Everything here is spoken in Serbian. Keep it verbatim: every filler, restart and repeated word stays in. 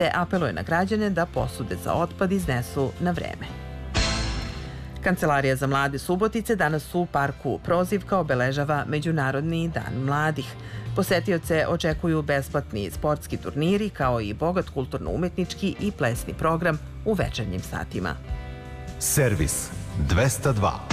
te apeluje na građane da posude za otpad iznesu na vreme. Kancelarija za mlade Subotice danas u parku Prozivka obeležava Međunarodni dan mladih. Posetioce očekuju besplatni sportski turniri kao i bogat kulturno-umetnički i plesni program u večernjim satima. Servis dvesta dva.